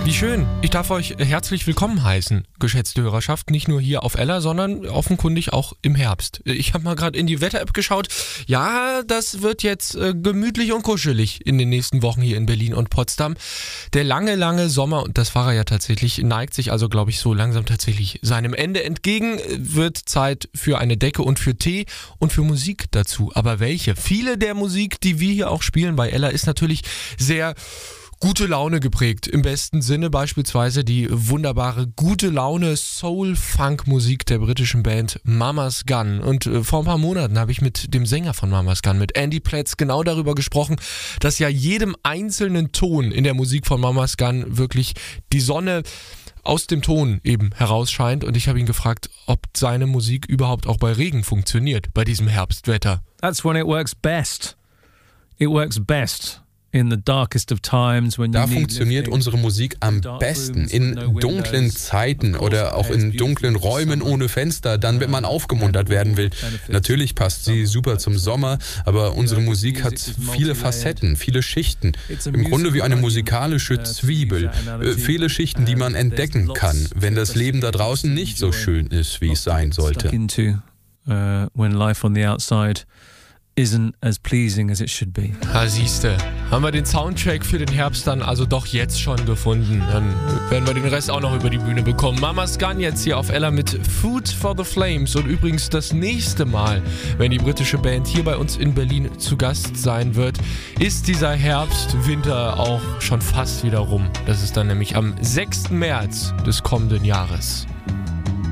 Wie schön. Ich darf euch herzlich willkommen heißen, geschätzte Hörerschaft. Nicht nur hier auf Ella, sondern offenkundig auch im Herbst. Ich habe mal gerade in die Wetter-App geschaut. Ja, das wird jetzt gemütlich und kuschelig in den nächsten Wochen hier in Berlin und Potsdam. Der lange Sommer, und das war er ja tatsächlich, neigt sich also, glaube ich, so langsam tatsächlich seinem Ende entgegen. Wird Zeit für eine Decke und für Tee und für Musik dazu. Aber welche? Viele der Musik, die wir hier auch spielen bei Ella, ist natürlich sehr gute Laune geprägt, im besten Sinne, beispielsweise die wunderbare gute Laune Soul-Funk-Musik der britischen Band Mama's Gun. Und vor ein paar Monaten habe ich mit dem Sänger von Mama's Gun, mit Andy Pletz, genau darüber gesprochen, dass ja jedem einzelnen Ton in der Musik von Mama's Gun wirklich die Sonne aus dem Ton eben herausscheint. Und ich habe ihn gefragt, ob seine Musik überhaupt auch bei Regen funktioniert, bei diesem Herbstwetter. That's when it works best. It works best. Da funktioniert unsere Musik am besten, in dunklen Zeiten oder auch in dunklen Räumen ohne Fenster, dann wenn man aufgemuntert werden will. Natürlich passt sie super zum Sommer, aber unsere Musik hat viele Facetten, viele Schichten. Im Grunde wie eine musikalische Zwiebel. Viele Schichten, die man entdecken kann, wenn das Leben da draußen nicht so schön ist, wie es sein sollte. Isn't as pleasing as it should be. Siehste, haben wir den Soundtrack für den Herbst dann also doch jetzt schon gefunden. Dann werden wir den Rest auch noch über die Bühne bekommen. Mama's Gun jetzt hier auf Ella mit Food for the Flames. Und übrigens das nächste Mal, wenn die britische Band hier bei uns in Berlin zu Gast sein wird, ist dieser Herbst-Winter auch schon fast wieder rum. Das ist dann nämlich am 6. März des kommenden Jahres.